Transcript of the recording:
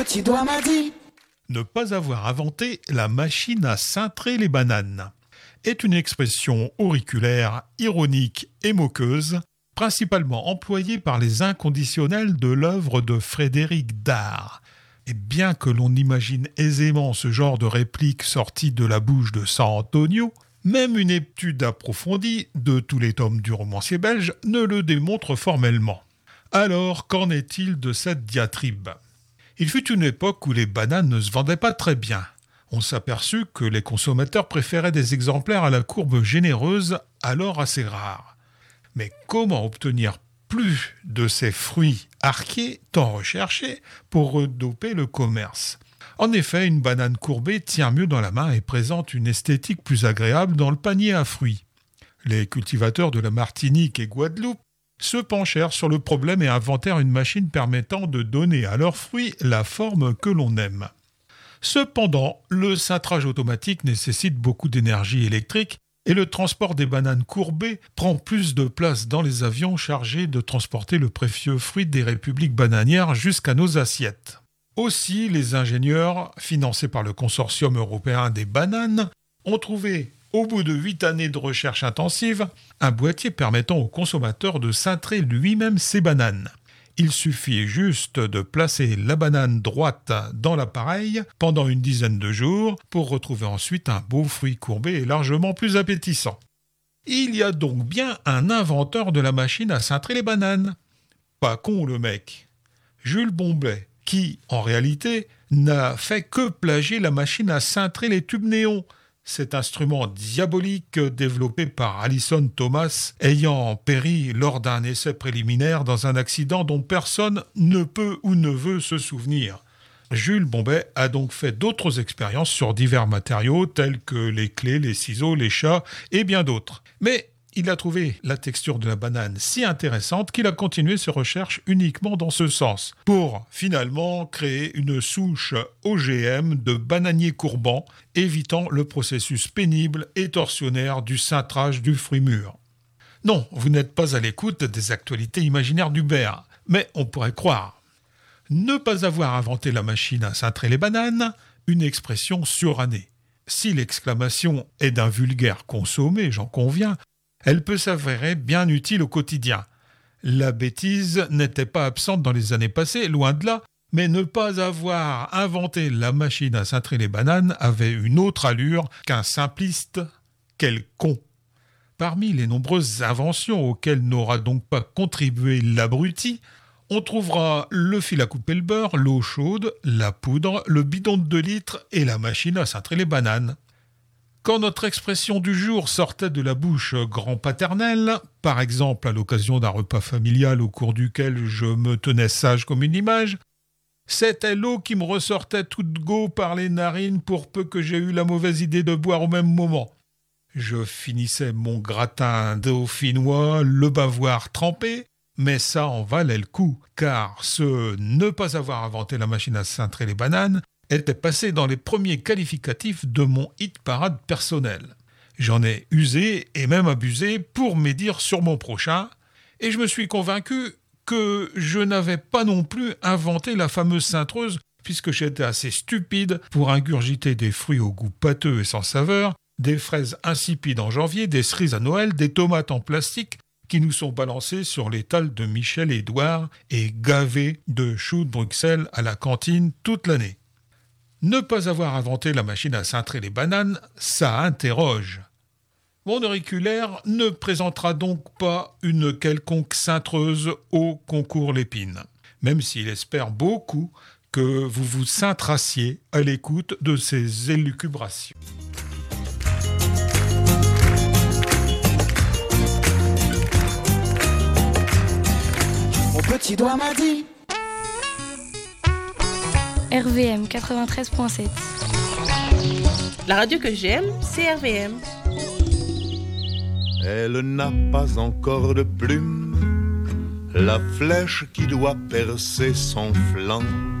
Petit doigt m'a dit. Ne pas avoir inventé la machine à cintrer les bananes est une expression auriculaire, ironique et moqueuse, principalement employée par les inconditionnels de l'œuvre de Frédéric Dard. Et bien que l'on imagine aisément ce genre de réplique sortie de la bouche de San Antonio, même une étude approfondie de tous les tomes du romancier belge ne le démontre formellement. Alors, qu'en est-il de cette diatribe ? Il fut une époque où les bananes ne se vendaient pas très bien. On s'aperçut que les consommateurs préféraient des exemplaires à la courbe généreuse, alors assez rares. Mais comment obtenir plus de ces fruits arqués, tant recherchés, pour redoper le commerce ? En effet, une banane courbée tient mieux dans la main et présente une esthétique plus agréable dans le panier à fruits. Les cultivateurs de la Martinique et Guadeloupe se penchèrent sur le problème et inventèrent une machine permettant de donner à leurs fruits la forme que l'on aime. Cependant, le cintrage automatique nécessite beaucoup d'énergie électrique et le transport des bananes courbées prend plus de place dans les avions chargés de transporter le précieux fruit des républiques bananières jusqu'à nos assiettes. Aussi, les ingénieurs, financés par le consortium européen des bananes, ont trouvé, au bout de 8 années de recherche intensive, un boîtier permettant au consommateur de cintrer lui-même ses bananes. Il suffit juste de placer la banane droite dans l'appareil pendant une dizaine de jours pour retrouver ensuite un beau fruit courbé et largement plus appétissant. Il y a donc bien un inventeur de la machine à cintrer les bananes. Pas con le mec. Jules Bombay, qui, en réalité, n'a fait que plagier la machine à cintrer les tubes néons, cet instrument diabolique développé par Alison Thomas ayant péri lors d'un essai préliminaire dans un accident dont personne ne peut ou ne veut se souvenir. Jules Bombay a donc fait d'autres expériences sur divers matériaux tels que les clés, les ciseaux, les chats et bien d'autres. Mais il a trouvé la texture de la banane si intéressante qu'il a continué ses recherches uniquement dans ce sens, pour finalement créer une souche OGM de bananier courbant, évitant le processus pénible et torsionnaire du cintrage du fruit mûr. Non, vous n'êtes pas à l'écoute des actualités imaginaires d'Hubert, mais on pourrait croire. Ne pas avoir inventé la machine à cintrer les bananes, une expression surannée. Si l'exclamation est d'un vulgaire consommé, j'en conviens, elle peut s'avérer bien utile au quotidien. La bêtise n'était pas absente dans les années passées, loin de là, mais ne pas avoir inventé la machine à cintrer les bananes avait une autre allure qu'un simpliste. Quel con! Parmi les nombreuses inventions auxquelles n'aura donc pas contribué l'abruti, on trouvera le fil à couper le beurre, l'eau chaude, la poudre, le bidon de 2 litres et la machine à cintrer les bananes. Quand notre expression du jour sortait de la bouche grand-paternelle, par exemple à l'occasion d'un repas familial au cours duquel je me tenais sage comme une image, c'était l'eau qui me ressortait toute go par les narines pour peu que j'aie eu la mauvaise idée de boire au même moment. Je finissais mon gratin dauphinois, le bavoir trempé, mais ça en valait le coup, car ce ne pas avoir inventé la machine à cintrer les bananes était passé dans les premiers qualificatifs de mon hit-parade personnel. J'en ai usé et même abusé pour médire sur mon prochain, et je me suis convaincu que je n'avais pas non plus inventé la fameuse cintreuse, puisque j'étais assez stupide pour ingurgiter des fruits au goût pâteux et sans saveur, des fraises insipides en janvier, des cerises à Noël, des tomates en plastique qui nous sont balancées sur l'étal de Michel et Édouard et gavées de choux de Bruxelles à la cantine toute l'année. Ne pas avoir inventé la machine à cintrer les bananes, ça interroge. Mon auriculaire ne présentera donc pas une quelconque cintreuse au concours Lépine, même s'il espère beaucoup que vous vous cintrassiez à l'écoute de ces élucubrations. Mon petit doigt m'a dit. RVM 93.7. La radio que j'aime, c'est RVM. Elle n'a pas encore de plume, la flèche qui doit percer son flanc